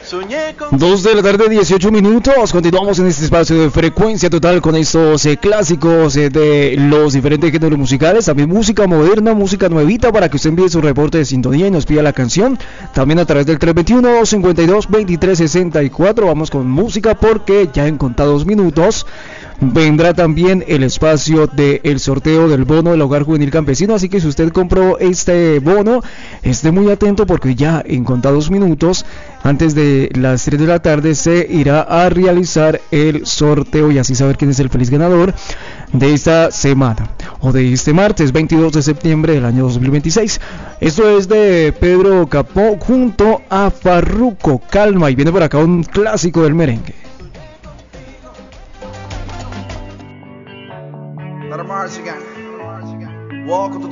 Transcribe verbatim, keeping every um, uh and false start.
Dos de la tarde, dieciocho minutos. Continuamos en este espacio de Frecuencia Total con estos eh, clásicos eh, de los diferentes géneros musicales. También música moderna, música nuevita para que usted envíe su reporte de sintonía y nos pida la canción. También a través del tres dos uno, dos cinco dos, dos tres seis cuatro. Vamos con música porque ya en contados minutos vendrá también el espacio del sorteo del bono del Hogar Juvenil Campesino. Así que si usted compró este bono, esté muy atento porque ya en contados minutos, antes de las tres de la tarde, se irá a realizar el sorteo y así saber quién es el feliz ganador de esta semana o de este martes veintidós de septiembre del año dos mil veintiséis. Esto es de Pedro Capó junto a Farruko, Calma, y viene por acá un clásico del merengue. Let 'em march again. Welcome to the